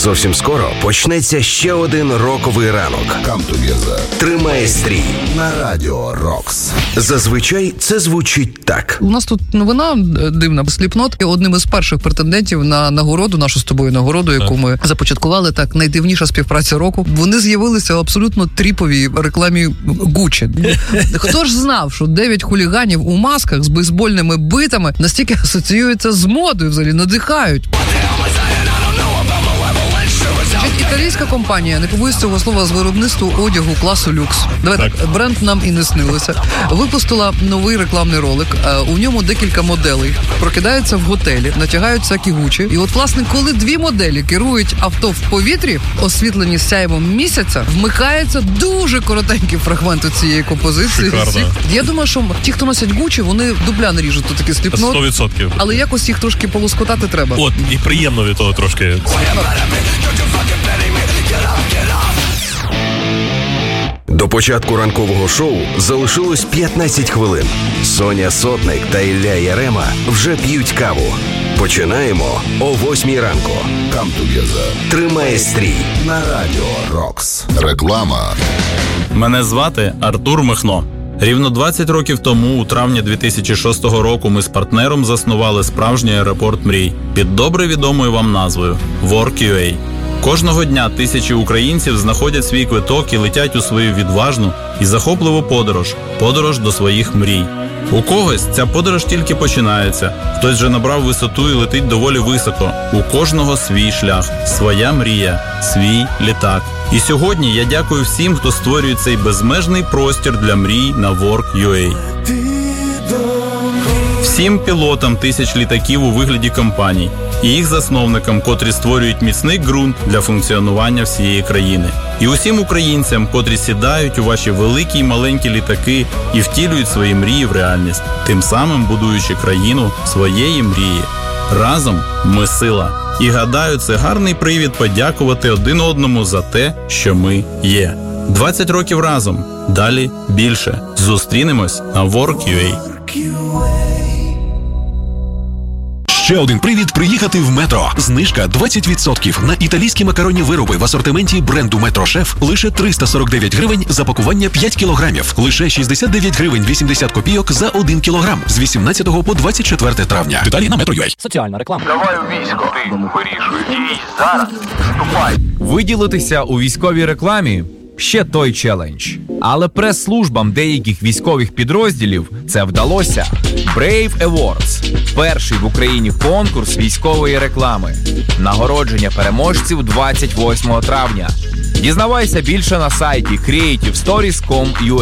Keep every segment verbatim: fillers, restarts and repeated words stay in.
Зовсім скоро почнеться ще один роковий ранок. Come together. Тримає стрій На Радіо Рокс. Зазвичай це звучить так. У нас тут новина дивна. Slipknot одним із перших претендентів на нагороду, нашу з тобою нагороду, яку ми започаткували, так, найдивніша співпраця року. Вони з'явилися в абсолютно тріповій рекламі Gucci. Хто ж знав, що дев'ять хуліганів у масках з бейсбольними битами настільки асоціюються з модою, взагалі надихають. Італійська компанія, не побоюсь цього слова, з виробництва одягу класу люкс. Давай так, так, бренд нам і не снилося. Випустила новий рекламний ролик. У ньому декілька моделей прокидаються в готелі, натягають всякі Гучі. І от, власне, коли дві моделі керують авто в повітрі, освітлені сяйвом місяця, вмикається дуже коротенький фрагмент цієї композиції. Шикарно. Я думаю, що ті, хто носять Гучі, вони дубля не ріжуть, то такі Slipknot. сто відсотків. Але якось їх трошки полоскотати треба. От, і приємно від того трошки. До початку ранкового шоу залишилось п'ятнадцять хвилин. Соня Сотник та Ілля Ярема вже п'ють каву. Починаємо о восьмій ранку. Come together. Тримає стрій На Радіо Рокс. Реклама. Мене звати Артур Михно. Рівно двадцять років тому, у травні дві тисячі шостого року, ми з партнером заснували справжній аеропорт мрій під добре відомою вам назвою WorkUA. Кожного дня тисячі українців знаходять свій квиток і летять у свою відважну і захопливу подорож – подорож до своїх мрій. У когось ця подорож тільки починається, хтось вже набрав висоту і летить доволі високо. У кожного свій шлях, своя мрія, свій літак. І сьогодні я дякую всім, хто створює цей безмежний простір для мрій на WorkUA. Всім пілотам тисяч літаків у вигляді компаній і їх засновникам, котрі створюють міцний ґрунт для функціонування всієї країни. І усім українцям, котрі сідають у ваші великі й маленькі літаки і втілюють свої мрії в реальність, тим самим будуючи країну своєї мрії. Разом ми сила. І гадаю, це гарний привід подякувати один одному за те, що ми є. двадцять років разом. Далі більше. Зустрінемось на WorkUA. Ще один привід приїхати в Метро. Знижка двадцять відсотків на італійські макаронні вироби в асортименті бренду Метро Шеф лише триста сорок дев'ять гривень за пакування п'ять кілограмів. Лише шістдесят дев'ять гривень вісімдесят копійок за один кілограм з вісімнадцятого по двадцять четверте травня. Деталі на Метро.ua. Соціальна реклама. Давай у військо. Ти вирішуй. Дій зараз. Вступай. Виділитися у військовій рекламі – ще той челендж. Але прес-службам деяких військових підрозділів це вдалося. Brave Awards – перший в Україні конкурс військової реклами. Нагородження переможців двадцять восьмого травня. Дізнавайся більше на сайті кріейтив сторіс крапка ком крапка ю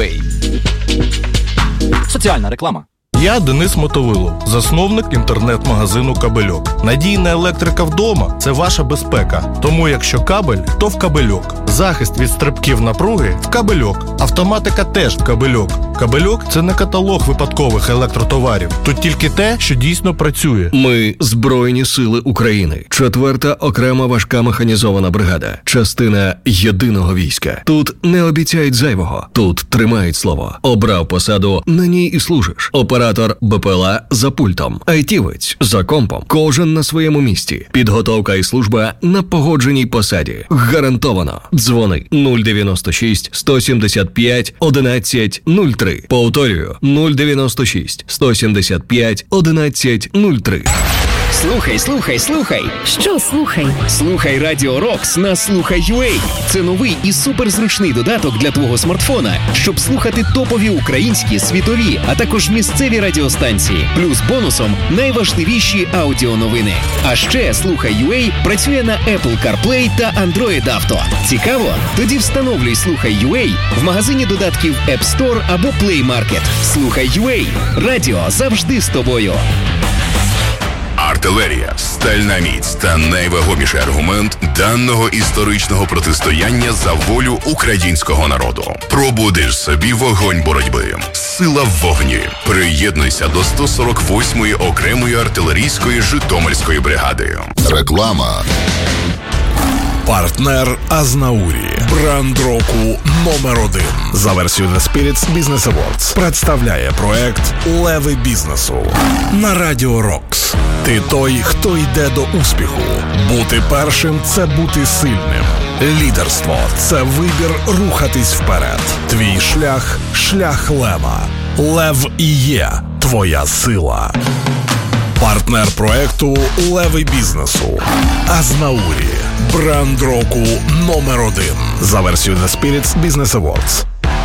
а. Соціальна реклама. Я Денис Мотовилов, засновник інтернет-магазину «Кабельок». Надійна електрика вдома – це ваша безпека. Тому якщо кабель, то в «Кабельок». Захист від стрибків напруги – в «Кабельок». Автоматика теж в «Кабельок». «Кабельок» – це не каталог випадкових електротоварів. Тут тільки те, що дійсно працює. Ми – Збройні сили України. Четверта окрема важка механізована бригада. Частина єдиного війська. Тут не обіцяють зайвого. Тут тримають слово. Обрав посаду, на ній і служиш. Оператор БПЛА за пультом. Айтівець за компом. Кожен на своєму місці. Підготовка і служба на погодженій посаді. Гарантовано. Дзвони нуль дев'яносто шість сто сімдесят п'ять одинадцять нуль три. Повторюю, нуль дев'яносто шість сто сімдесят п'ять одинадцять нуль три. Слухай, слухай, слухай. Що слухай? Слухай Радіо Рокс на Слухай.ua. Це новий і суперзручний додаток для твого смартфона, щоб слухати топові українські, світові, а також місцеві радіостанції. Плюс бонусом найважливіші аудіоновини. А ще Слухай.ua працює на Apple CarPlay та Android Auto. Цікаво? Тоді встановлюй Слухай.ua в магазині додатків App Store або Play Market. Слухай.ua. Радіо завжди з тобою. Артилерія, стальна міць та найвагоміший аргумент даного історичного протистояння за волю українського народу. Пробудиш собі вогонь боротьби. Сила в вогні. Приєднуйся до сто сорок восьмої окремої артилерійської Житомирської бригади. Реклама. Партнер Азнаурі. Бренд року номер один. За версією The Spirits Business Awards представляє проект «Леви бізнесу» на Радіо Рокс. Ти той, хто йде до успіху. Бути першим – це бути сильним. Лідерство – це вибір рухатись вперед. Твій шлях – шлях лева. Лев і є твоя сила. Партнер проекту «Леви бізнесу». Азнаурі. Бренд року номер один. За версією The Spirits Business Awards.